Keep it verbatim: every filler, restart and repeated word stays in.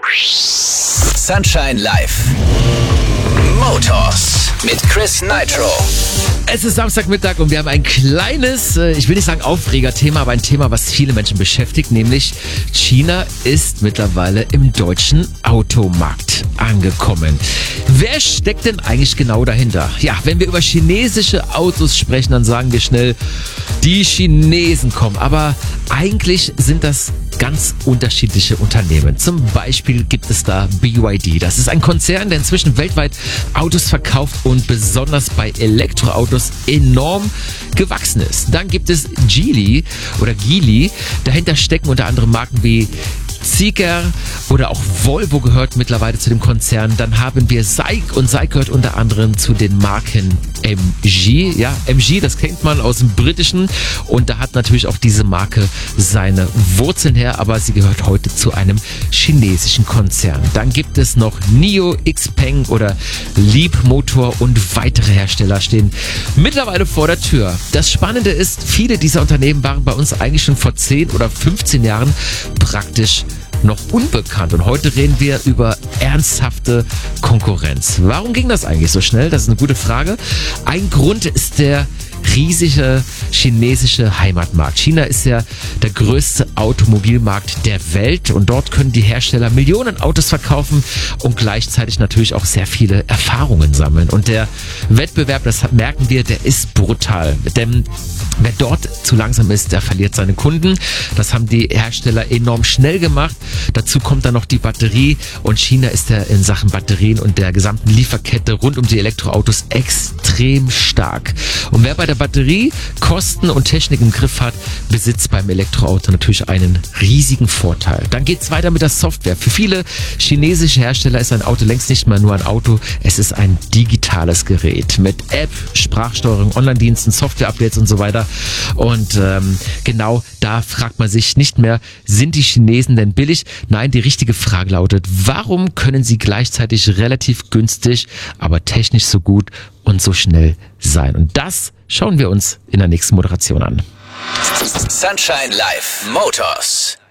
Sunshine Live. Motors mit Chris Nitro. Es ist Samstagmittag und wir haben ein kleines, ich will nicht sagen Aufregerthema, aber ein Thema, was viele Menschen beschäftigt, nämlich China ist mittlerweile im deutschen Automarkt angekommen. Wer steckt denn eigentlich genau dahinter? Ja, wenn wir über chinesische Autos sprechen, dann sagen wir schnell, die Chinesen kommen. Aber eigentlich sind das ganz unterschiedliche Unternehmen. Zum Beispiel gibt es da B Y D. Das ist ein Konzern, der inzwischen weltweit Autos verkauft und besonders bei Elektroautos enorm gewachsen ist. Dann gibt es Geely oder Geely. Dahinter stecken unter anderem Marken wie Zeekr oder auch Volvo gehört mittlerweile zu dem Konzern. Dann haben wir SAIC und SAIC gehört unter anderem zu den Marken M G. Ja, M G, das kennt man aus dem Britischen und da hat natürlich auch diese Marke seine Wurzeln her, aber sie gehört heute zu einem chinesischen Konzern. Dann gibt es noch NIO, Xpeng oder Leapmotor und weitere Hersteller stehen mittlerweile vor der Tür. Das Spannende ist, viele dieser Unternehmen waren bei uns eigentlich schon vor zehn oder fünfzehn Jahren praktisch noch unbekannt und heute reden wir über ernsthafte Konkurrenz. Warum ging das eigentlich so schnell? Das ist eine gute Frage. Ein Grund ist der riesige chinesische Heimatmarkt. China ist ja der größte Automobilmarkt der Welt und dort können die Hersteller Millionen Autos verkaufen und gleichzeitig natürlich auch sehr viele Erfahrungen sammeln. Und der Wettbewerb, das merken wir, der ist brutal. Denn wer dort zu langsam ist, der verliert seine Kunden. Das haben die Hersteller enorm schnell gemacht. Dazu kommt dann noch die Batterie und China ist ja in Sachen Batterien und der gesamten Lieferkette rund um die Elektroautos extrem stark. Und wer bei der Batterie Kosten und Technik im Griff hat, besitzt beim Elektroauto natürlich einen riesigen Vorteil. Dann geht's weiter mit der Software. Für viele chinesische Hersteller ist ein Auto längst nicht mehr nur ein Auto, es ist ein digitales Gerät mit App, Sprachsteuerung, Online-Diensten, Software-Updates und so weiter. Und ähm, genau da fragt man sich nicht mehr, sind die Chinesen denn billig? Nein, die richtige Frage lautet, warum können sie gleichzeitig relativ günstig, aber technisch so gut und so schnell sein? Und das schauen wir uns in der nächsten Moderation an. Sunshine Live. Motors.